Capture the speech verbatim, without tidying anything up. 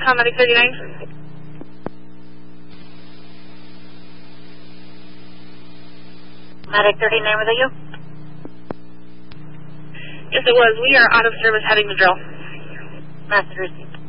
call Medic thirty-nine. Medic thirty-nine, was that you? Yes, it was. We are out of service heading to drill. Message received.